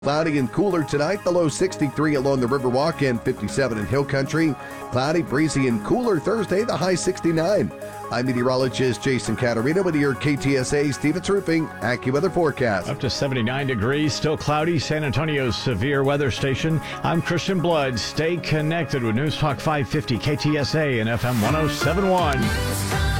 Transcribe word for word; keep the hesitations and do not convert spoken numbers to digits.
Cloudy and cooler tonight, the low sixty-three along the Riverwalk and fifty-seven in Hill Country. Cloudy, breezy, and cooler Thursday, the high sixty-nine. I'm meteorologist Jason Caterina with your K T S A Stevens Roofing AccuWeather forecast. Up to seventy-nine degrees, still cloudy, San Antonio's severe weather station. I'm Christian Blood. Stay connected with News Talk five fifty K T S A and F M one oh seven point one.